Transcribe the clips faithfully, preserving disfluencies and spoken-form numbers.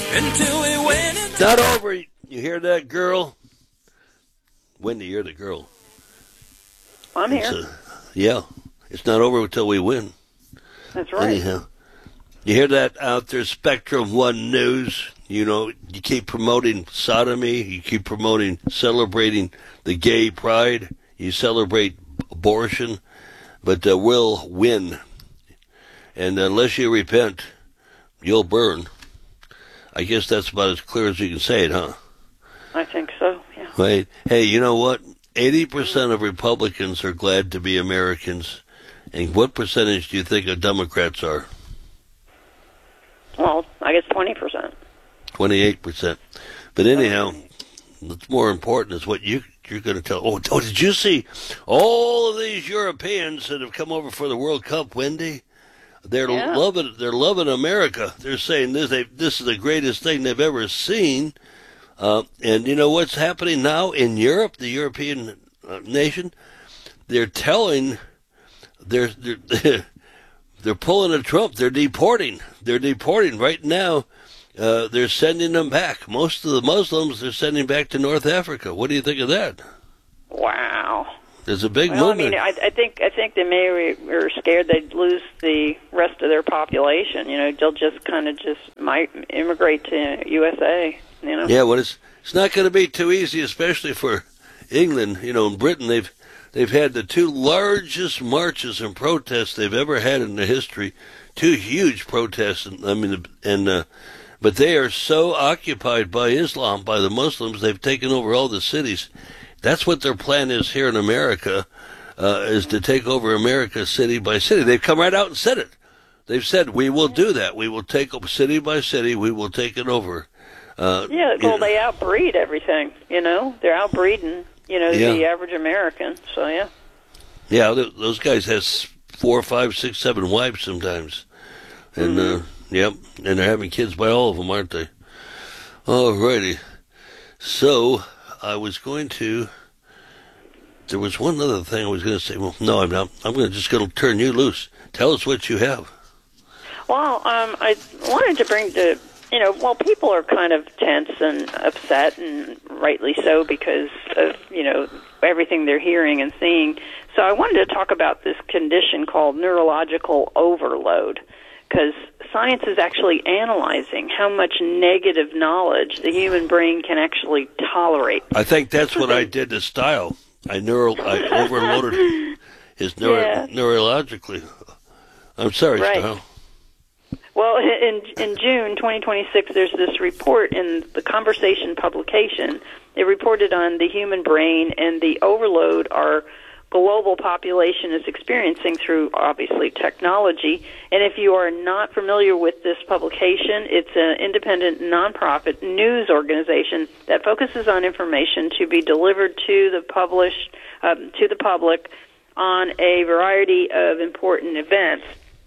until we win it. It's not over. You hear that, girl? Wendy, you're the girl. I'm It's here. a- yeah, it's not over until we win. That's right. Anyhow, you hear that out there, Spectrum One News? You know, you keep promoting sodomy, you keep promoting celebrating the gay pride, you celebrate abortion, but uh, we'll win. And unless you repent, you'll burn. I guess that's about as clear as you can say it, huh? I think so, yeah. Right. Hey, you know what? eighty percent of Republicans are glad to be Americans. And what percentage do you think of Democrats are? Well, I guess twenty percent. twenty-eight percent. But anyhow, what's more important is what you, you're going to tell. Oh, oh, did you see all of these Europeans that have come over for the World Cup, Wendy? They're Yeah. loving They're loving America. They're saying this, they, this is the greatest thing they've ever seen. Uh, and you know what's happening now in Europe, the European uh, nation? They're telling, they're, they're, they're pulling a Trump. They're deporting. They're deporting right now. Uh, they're sending them back. Most of the Muslims they're sending back to North Africa. What do you think of that? Wow. There's a big Well, movement. I mean, I, I think I think they may are scared they'd lose the rest of their population. You know, they'll just kind of just might immigrate to U S A. You know. Yeah, well, it's it's not going to be too easy, especially for England. You know, in Britain, they've they've had the two largest marches and protests they've ever had in their history. Two huge protests. And, I mean, and uh, but they are so occupied by Islam, by the Muslims, they've taken over all the cities. That's what their plan is here in America, uh, is to take over America city by city. They've come right out and said it. They've said, we will do that. We will take over city by city. We will take it over. Uh, Yeah, you well, know. they outbreed everything. You know, they're outbreeding. You know, Yeah. the average American. So yeah. Yeah, th- those guys have four, five, six, seven wives sometimes. And, Mm-hmm. uh, yep, and they're having kids by all of them, aren't they? All righty. So, I was going to, there was one other thing I was going to say. Well, no, I'm not. I'm going to just going to turn you loose. Tell us what you have. Well, um, I wanted to bring the, you know, well, people are kind of tense and upset, and rightly so, because of, you know, everything they're hearing and seeing. So I wanted to talk about this condition called neurological overload, because science is actually analyzing how much negative knowledge the human brain can actually tolerate. I think that's what I did to Style. I neural, I overloaded his neuro, Yeah. neurologically. I'm sorry, Right. Style. Well, in in June twenty twenty-six, there's this report in the Conversation publication. It reported on the human brain and the overload our global population is experiencing through, obviously, technology. And if you are not familiar with this publication, it's an independent nonprofit news organization that focuses on information to be delivered to the published um, to the public on a variety of important events.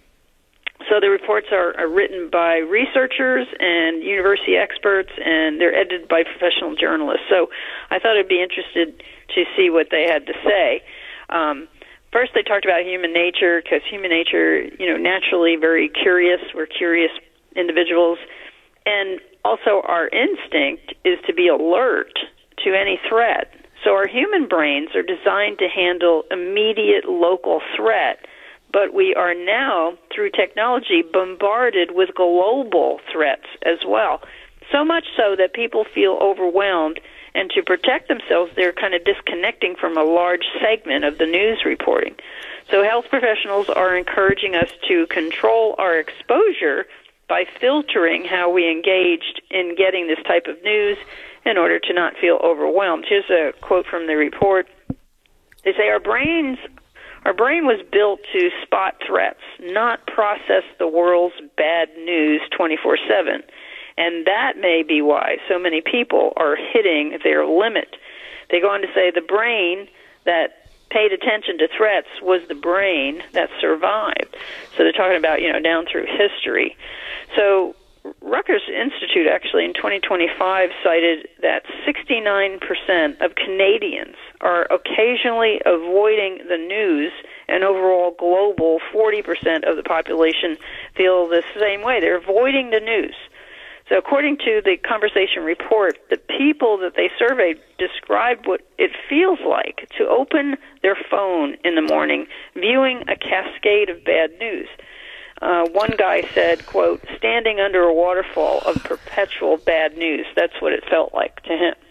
So the reports are, are written by researchers and university experts, and they're edited by professional journalists. So I thought I'd be interested to see what they had to say. Um, first, they talked about human nature, because human nature, you know, naturally very curious. We're curious individuals. And also our instinct is to be alert to any threat. So our human brains are designed to handle immediate local threat. But we are now, through technology, bombarded with global threats as well. So much so that people feel overwhelmed, and to protect themselves, they're kind of disconnecting from a large segment of the news reporting. So health professionals are encouraging us to control our exposure by filtering how we engaged in getting this type of news in order to not feel overwhelmed. Here's a quote from the report. They say, our brains... Our brain was built to spot threats, not process the world's bad news twenty-four seven. And that may be why so many people are hitting their limit. They go on to say the brain that paid attention to threats was the brain that survived. So they're talking about, you know, down through history. So Rutgers Institute actually in twenty twenty-five cited that sixty-nine percent of Canadians are occasionally avoiding the news, and overall global forty percent of the population feel the same way. They're avoiding the news. So according to the Conversation report, the people that they surveyed described what it feels like to open their phone in the morning, viewing a cascade of bad news. Uh, one guy said, quote, standing under a waterfall of perpetual bad news. That's what it felt like to him.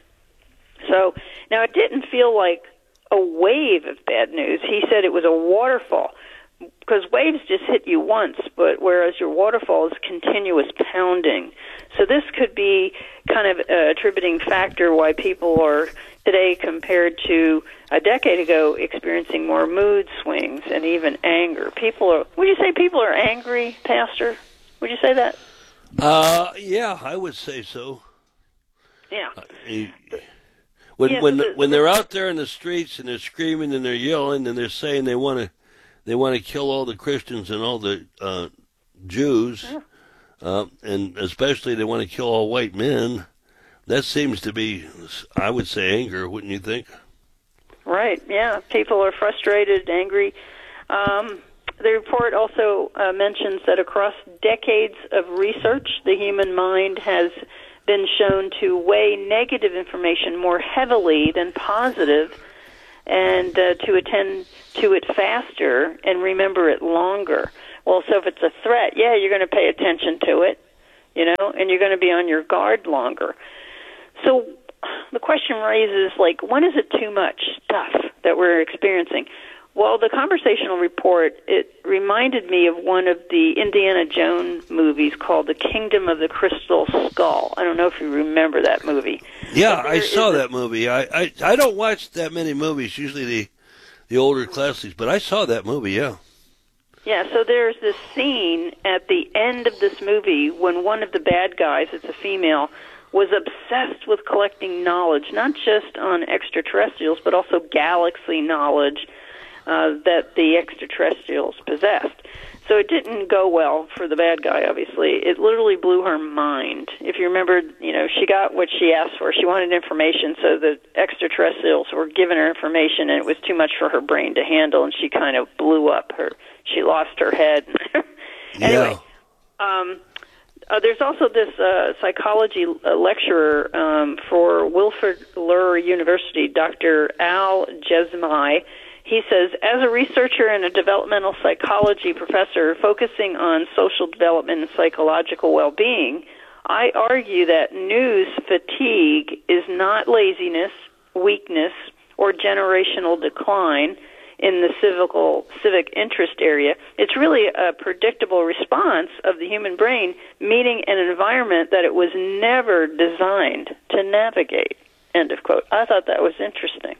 So now it didn't feel like a wave of bad news. He said it was a waterfall, because waves just hit you once, but whereas your waterfall is continuous pounding. So this could be kind of an attributing factor why people are today, compared to a decade ago, experiencing more mood swings and even anger. People are, would you say people are angry, Pastor? Would you say that? Uh, yeah, I would say so. Yeah. Uh, when yeah, when so the, when they're out there in the streets and they're screaming and they're yelling and they're saying they want to they want to kill all the Christians and all the uh, Jews, yeah. uh, and especially they want to kill all white men. That seems to be, I would say, anger, wouldn't you think? Right, yeah. People are frustrated, angry. Um, the report also uh, mentions that across decades of research, the human mind has been shown to weigh negative information more heavily than positive, and uh, to attend to it faster and remember it longer. Well, so if it's a threat, yeah, you're going to pay attention to it, you know, and you're going to be on your guard longer. So the question raises, like, when is it too much stuff that we're experiencing? Well, the Conversational report, it reminded me of one of the Indiana Jones movies called The Kingdom of the Crystal Skull. I don't know if you remember that movie. Yeah, I saw that movie. I, I, I don't watch that many movies, usually the, the older classics, but I saw that movie, yeah. Yeah, so there's this scene at the end of this movie when one of the bad guys, it's a female, was obsessed with collecting knowledge, not just on extraterrestrials, but also galaxy knowledge uh, that the extraterrestrials possessed. So it didn't go well for the bad guy, obviously. It literally blew her mind. If you remember, you know, she got what she asked for. She wanted information, so the extraterrestrials were giving her information, and it was too much for her brain to handle, and she kind of blew up. Her, she lost her head. Anyway, yeah. um, Uh, there's also this uh, psychology uh, lecturer um, for Wilfrid Laurier University, Doctor Al Jesmai. He says, as a researcher and a developmental psychology professor focusing on social development and psychological well-being, I argue that news fatigue is not laziness, weakness, or generational decline in the civical, civic interest area. It's really a predictable response of the human brain meeting an environment that it was never designed to navigate, end of quote. I thought that was interesting.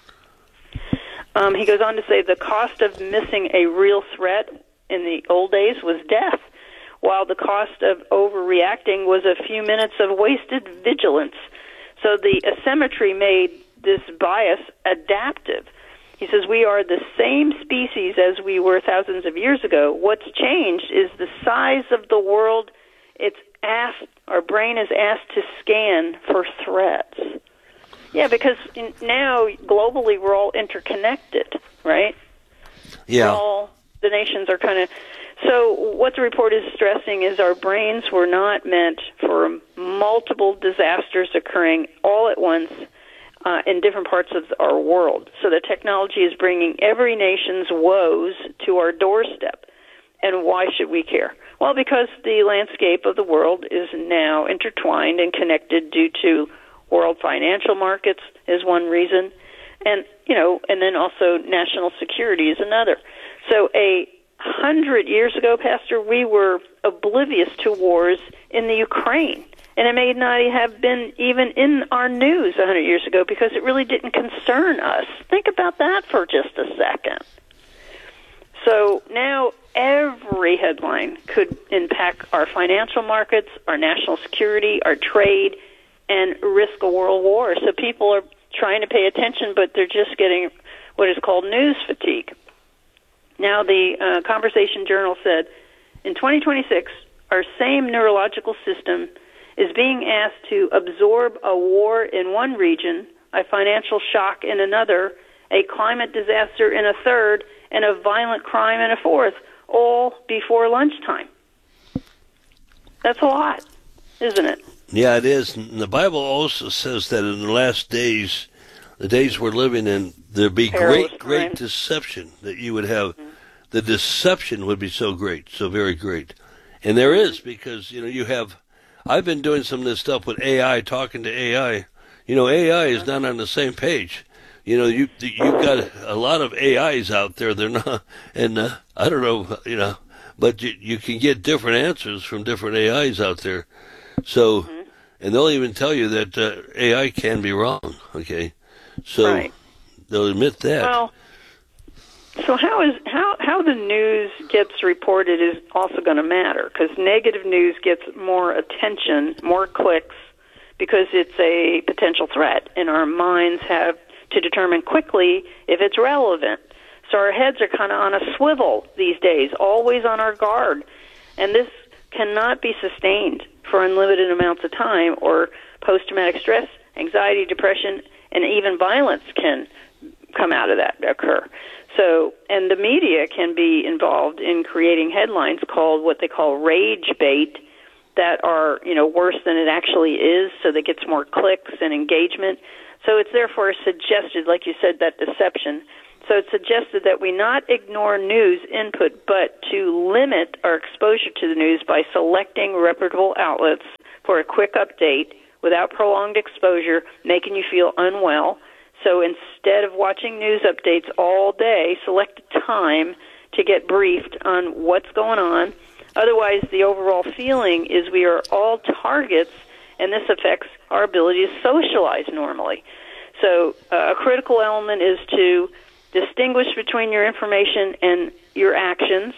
Um, he goes on to say the cost of missing a real threat in the old days was death, while the cost of overreacting was a few minutes of wasted vigilance. So the asymmetry made this bias adaptive. He says, we are the same species as we were thousands of years ago. What's changed is the size of the world it's asked, our brain is asked to scan for threats. Yeah, because now globally we're all interconnected, right? Yeah. All the nations are kind of... So what the report is stressing is our brains were not meant for multiple disasters occurring all at once Uh, in different parts of our world. So the technology is bringing every nation's woes to our doorstep. And why should we care? Well, because the landscape of the world is now intertwined and connected due to world financial markets is one reason. And, you know, and then also national security is another. So a hundred years ago, Pastor, we were oblivious to wars in the Ukraine. And it may not have been even in our news a hundred years ago because it really didn't concern us. Think about that for just a second. So now every headline could impact our financial markets, our national security, our trade, and risk a world war. So people are trying to pay attention, but they're just getting what is called news fatigue. Now the uh, Conversation Journal said, in twenty twenty-six, our same neurological system is being asked to absorb a war in one region, a financial shock in another, a climate disaster in a third, and a violent crime in a fourth, all before lunchtime. That's a lot. isn't it? Yeah, it is. And the Bible also says that in the last days, the days we're living in, there'd be Perilous great, great times. deception that you would have. Mm-hmm. The deception would be so great, so very great. And there is, because, you know, you have, I've been doing some of this stuff with A I, talking to A I. You know, A I is not on the same page. You know, you, you've got a lot of A Is out there. They're not, and uh, I don't know, you know, but you, you can get different answers from different A Is out there. So, mm-hmm. and they'll even tell you that uh, A I can be wrong, okay? So right. They'll admit that. Well, so how is how how the news gets reported is also going to matter, because negative news gets more attention, more clicks, because it's a potential threat, and our minds have to determine quickly if it's relevant. So our heads are kind of on a swivel these days, always on our guard, and this cannot be sustained for unlimited amounts of time, or post-traumatic stress, anxiety, depression, and even violence can come out of that, occur. So, and the media can be involved in creating headlines called what they call rage bait that are, you know, worse than it actually is, so that gets more clicks and engagement. So it's therefore suggested, like you said, that deception. So it's suggested that we not ignore news input, but to limit our exposure to the news by selecting reputable outlets for a quick update without prolonged exposure, making you feel unwell. So instead of watching news updates all day, select a time to get briefed on what's going on. Otherwise, the overall feeling is we are all targets, and this affects our ability to socialize normally. So uh, a critical element is to distinguish between your information and your actions.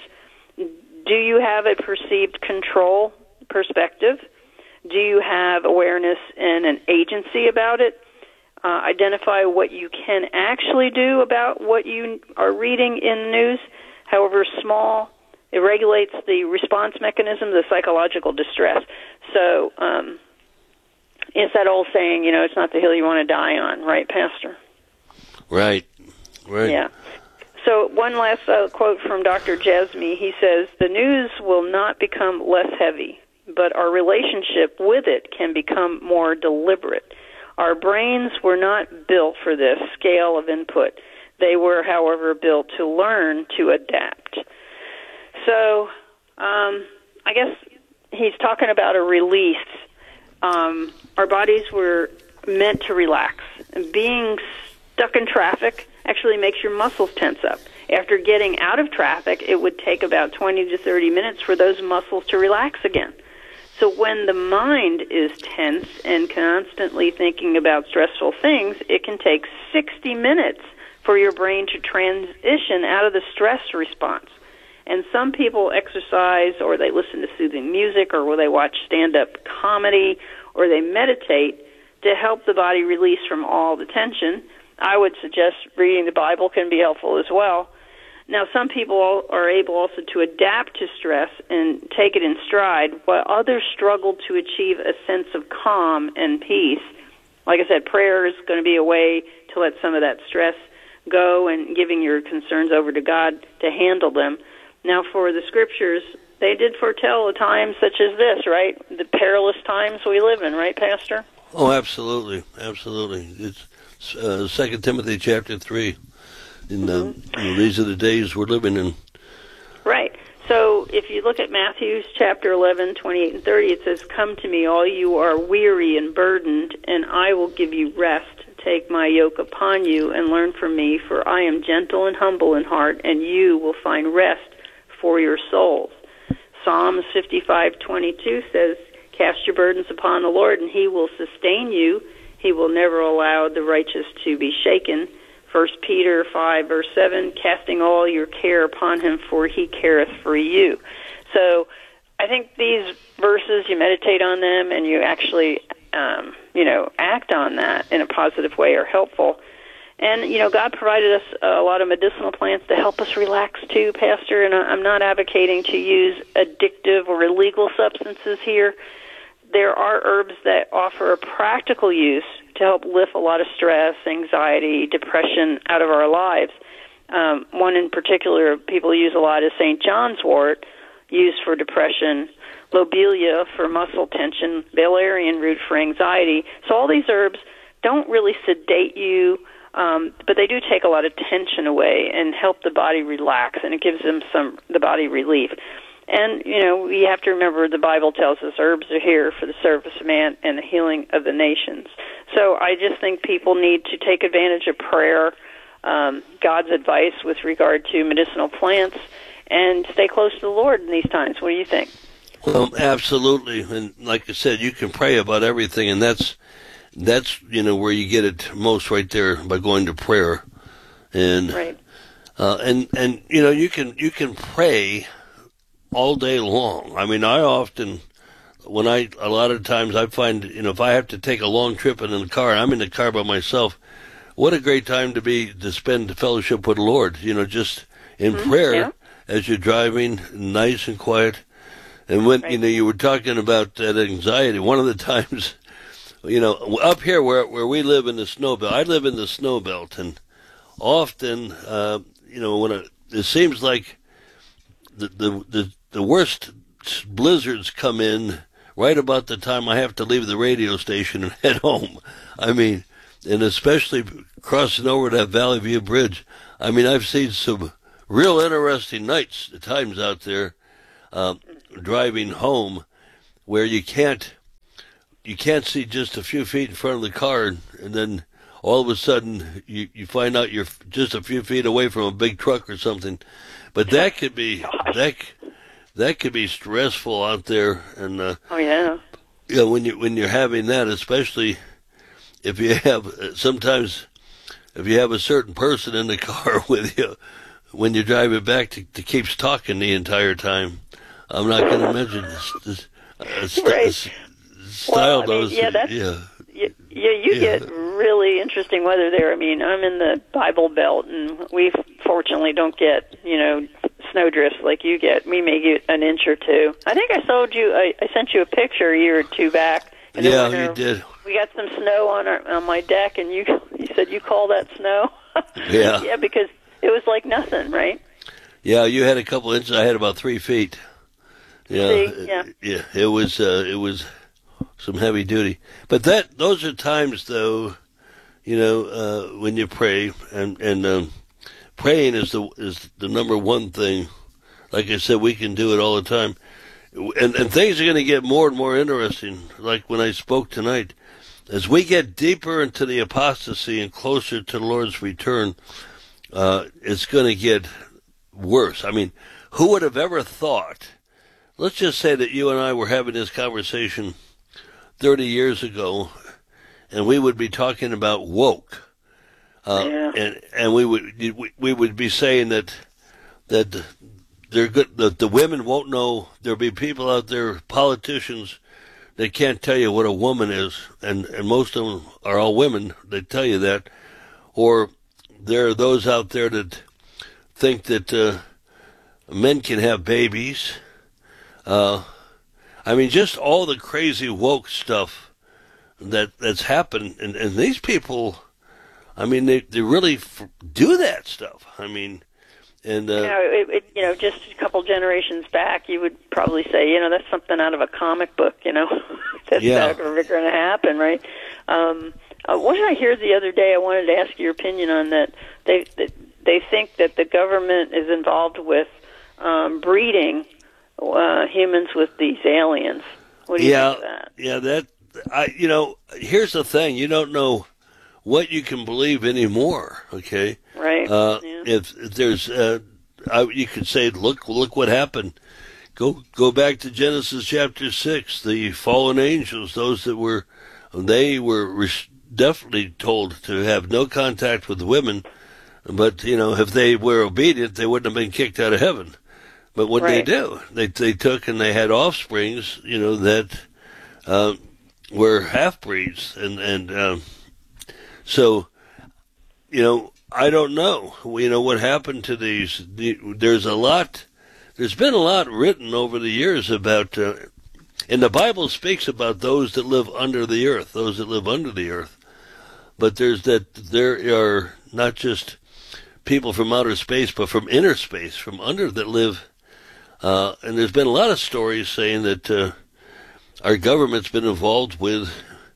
Do you have a perceived control perspective? Do you have awareness and an agency about it? Uh, identify what you can actually do about what you are reading in the news, however small. It regulates the response mechanism, the psychological distress. So um, it's that old saying, you know, it's not the hill you want to die on, right, Pastor? Right, right. Yeah. So one last uh, quote from Doctor Jasmy. He says, the news will not become less heavy, but our relationship with it can become more deliberate. Our brains were not built for this scale of input. They were, however, built to learn to adapt. So um, I guess he's talking about a release. Um, our bodies were meant to relax. Being stuck in traffic actually makes your muscles tense up. After getting out of traffic, it would take about twenty to thirty minutes for those muscles to relax again. So when the mind is tense and constantly thinking about stressful things, it can take sixty minutes for your brain to transition out of the stress response. And some people exercise, or they listen to soothing music, or they watch stand-up comedy, or they meditate to help the body release from all the tension. I would suggest reading the Bible can be helpful as well. Now, some people are able also to adapt to stress and take it in stride, while others struggle to achieve a sense of calm and peace. Like I said, prayer is going to be a way to let some of that stress go, and giving your concerns over to God to handle them. Now, for the scriptures, they did foretell a time such as this, right? The perilous times we live in, right, Pastor? Oh, absolutely, absolutely. It's uh, Second Timothy chapter three. In the, mm-hmm. you know, these are the days we're living in. Right. So if you look at Matthew chapter eleven, twenty-eight and thirty, it says, come to me, all you are weary and burdened, and I will give you rest. Take my yoke upon you and learn from me, for I am gentle and humble in heart, and you will find rest for your souls. Psalms fifty-five twenty-two says, cast your burdens upon the Lord, and he will sustain you. He will never allow the righteous to be shaken. First Peter five, verse seven, casting all your care upon him, for he careth for you. So I think these verses, you meditate on them, and you actually, um, you know, act on that in a positive way are helpful. And, you know, God provided us a lot of medicinal plants to help us relax too, Pastor, and I'm not advocating to use addictive or illegal substances here. There are herbs that offer a practical use to help lift a lot of stress, anxiety, depression out of our lives. Um, one in particular people use a lot is Saint John's wort. used for depression, lobelia for muscle tension, valerian root for anxiety. So all these herbs don't really sedate you, um, but they do take a lot of tension away and help the body relax, and it gives them some the body relief. And, you know, we have to remember the Bible tells us herbs are here for the service of man and the healing of the nations. So I just think people need to take advantage of prayer, um, God's advice with regard to medicinal plants, and stay close to the Lord in these times. What do you think? Well, absolutely. And like I said, you can pray about everything, and that's, that's you know, where you get it most right there by going to prayer. And, right. uh, and, and, you know, you can, you can pray all day long. I mean, I often, when I, a lot of times I find, you know, if I have to take a long trip in the car, and I'm in the car by myself, what a great time to be, to spend fellowship with the Lord, you know, just in mm-hmm, prayer yeah. as you're driving, nice and quiet. And when, right. you know, you were talking about that anxiety, one of the times, you know, up here where, where we live in the snow belt, I live in the snow belt, and often, uh, you know, when it, it seems like the, the, the, the worst blizzards come in right about the time I have to leave the radio station and head home. I mean, and especially crossing over that Valley View Bridge. I mean, I've seen some real interesting nights, at times out there, uh, driving home, where you can't, you can't see just a few feet in front of the car, and, and then all of a sudden you, you find out you're just a few feet away from a big truck or something. But that could be, that, that could be stressful out there. And, uh, oh yeah. You know, when you, when you're having that, especially if you have, sometimes if you have a certain person in the car with you, when you drive it back, to, to keeps talking the entire time. I'm not going to mention this, this uh, st- right. style well, I mean, those. Yeah, that's, yeah. Yeah, yeah, you yeah. get really interesting weather there. I mean, I'm in the Bible Belt, and we fortunately don't get, you know, snow drifts like you get. We may get an inch or two. I think I sold you, I, I sent you a picture a year or two back. In yeah, winter. You did. We got some snow on our on my deck, and you you said you call that snow? Yeah. Yeah, because it was like nothing, right? Yeah, you had a couple inches. I had about three feet. Yeah, See? Yeah. Yeah, it was uh, it was some heavy duty. But that those are times, though, you know, uh, when you pray, and and um, praying is the is the number one thing. Like I said, we can do it all the time, and and things are going to get more and more interesting. Like when I spoke tonight, as we get deeper into the apostasy and closer to the Lord's return, uh, it's going to get worse. I mean, who would have ever thought? Let's just say that you and I were having this conversation thirty years ago, and we would be talking about woke, uh, yeah. and and we would we would be saying that that they're good. That the women won't know. There'll be people out there, politicians, that can't tell you what a woman is, and and most of them are all women. They tell you that, or there are those out there that think that uh, men can have babies. Uh, I mean, just all the crazy woke stuff that that's happened, and, and these people, I mean, they they really f- do that stuff. I mean, and uh, you know, it, it, you know, just a couple generations back, you would probably say, you know, that's something out of a comic book, you know, that's yeah. never going to happen, right? Um, uh, what did I hear the other day? I wanted to ask your opinion on that. They they, they think that the government is involved with um, breeding Uh, humans with these aliens. What do you yeah, think of that? Yeah, that I. You know, here's the thing: you don't know what you can believe anymore. Okay, right? Uh, yeah. If, if there's, uh, I, you could say, look, look what happened. Go, go back to Genesis chapter six. The fallen angels, those that were, they were res- definitely told to have no contact with women. But you know, if they were obedient, they wouldn't have been kicked out of heaven. But what right. they do, they they took and they had offsprings, you know, that uh, were half breeds, and and um, so, you know, I don't know, you know, what happened to these. There's a lot, there's been a lot written over the years about, uh, and the Bible speaks about those that live under the earth, those that live under the earth. But there's that there are not just people from outer space, but from inner space, from under, that live. Uh, and there's been a lot of stories saying that uh, our government's been involved with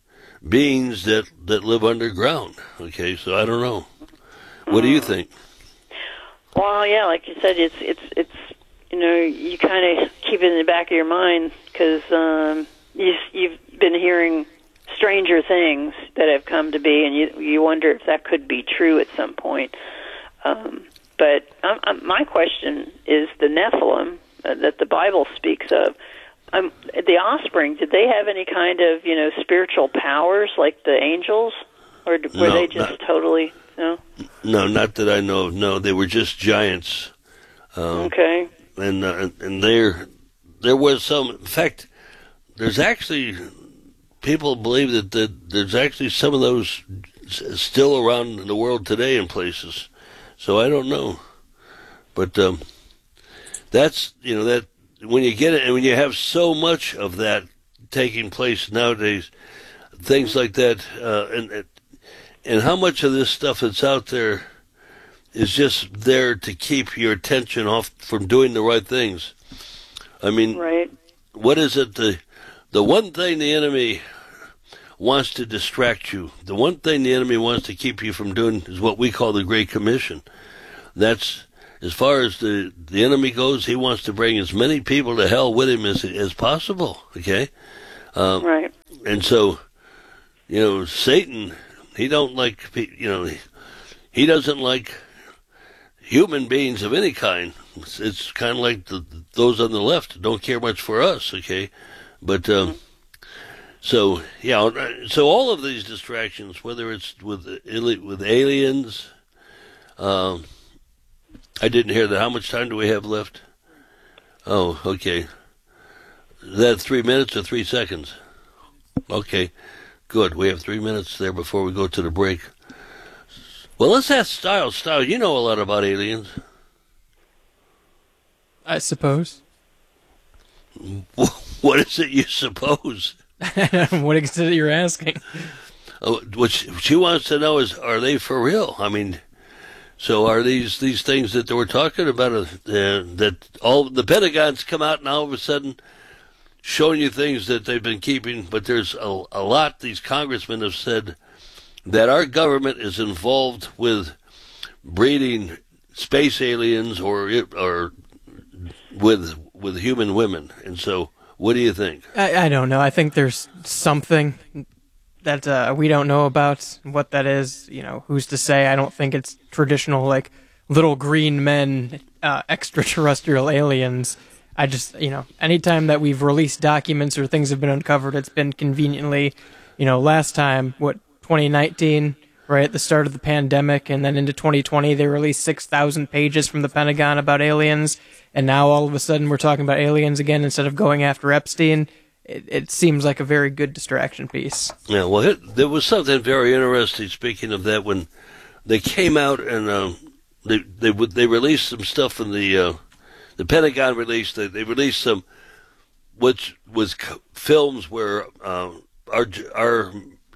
beings that, that live underground. Okay, so I don't know. What do you think? Well, yeah, like you said, it's it's it's you know, you kind of keep it in the back of your mind because um, you, you've been hearing stranger things that have come to be, and you you wonder if that could be true at some point. Um, but um, um, my question is the Nephilim uh, that the Bible speaks of. Um, the offspring, did they have any kind of, you know, spiritual powers like the angels, or were no, they just not, totally no? No, not that I know of. No, they were just giants. Um, okay. And uh, and there there was some. In fact, there's actually people believe that, that there's actually some of those still around in the world today in places. So I don't know, but um, that's you know that. When you get it, and when you have so much of that taking place nowadays, things like that, uh, and and how much of this stuff that's out there is just there to keep your attention off from doing the right things. I mean, right. What is it? The the one thing the enemy wants to distract you, the one thing the enemy wants to keep you from doing is what we call the Great Commission. That's As far as the, the enemy goes, he wants to bring as many people to hell with him as as possible, okay? Um, right. And so, you know, Satan, he don't like, you know, he doesn't like human beings of any kind. It's, it's kind of like the, those on the left don't care much for us, okay? But, um, mm-hmm. so, yeah, so all of these distractions, whether it's with, with aliens, um, I didn't hear that. How much time do we have left? Oh, okay. Is that three minutes or three seconds? Okay, good. We have three minutes there before we go to the break. Well, let's ask Styles. Styles, you know a lot about aliens. I suppose. What is it you suppose? What is it you're asking? Oh, what she wants to know is, are they for real? I mean... So are these these things that they were talking about, uh, that all the Pentagon's come out and all of a sudden showing you things that they've been keeping, but there's a, a lot these congressmen have said that our government is involved with breeding space aliens or or with with human women. And so what do you think? I, I don't know. I think there's something that uh, we don't know about. What that is, you know, who's to say? I don't think it's traditional, like, little green men, uh, extraterrestrial aliens. I just, you know, anytime that we've released documents or things have been uncovered, it's been conveniently, you know, last time, what, twenty nineteen, right at the start of the pandemic, and then into twenty twenty, they released six thousand pages from the Pentagon about aliens, and now all of a sudden we're talking about aliens again instead of going after Epstein. It, it seems like a very good distraction piece. Yeah, well, it, there was something very interesting, speaking of that, when they came out and uh, they they they released some stuff from the uh, the Pentagon released. They, they released some, which was c- films where uh, our our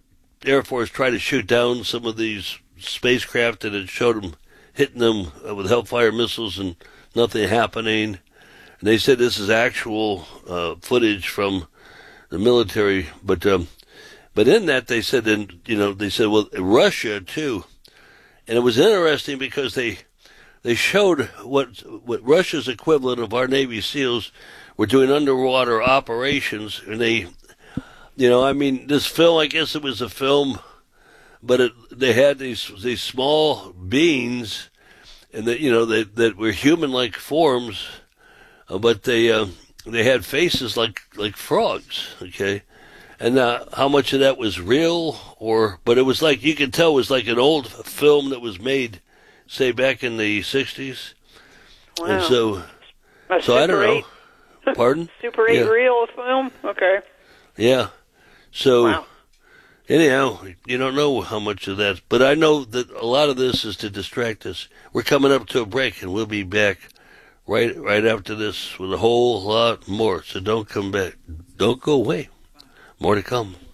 Air Force tried to shoot down some of these spacecraft, and it showed them hitting them with Hellfire missiles and nothing happening. And they said this is actual uh, footage from the military, but um, but in that they said, and you know, they said, well, Russia too, and it was interesting because they they showed what what Russia's equivalent of our Navy SEALs were doing underwater operations, and they, you know, I mean, this film, I guess it was a film, but it, they had these these small beings, and that you know that that were human-like forms, uh, but they. Uh, They had faces like like frogs, okay, and uh, how much of that was real, or but it was like you could tell it was like an old film that was made, say back in the sixties, wow. and so A so I don't eight. know. Pardon? Super eight yeah. real film, okay. Yeah. So wow. anyhow, you don't know how much of that, but I know that a lot of this is to distract us. We're coming up to a break, and we'll be back. Right, right after this with a whole lot more. So don't come back. Don't go away. More to come.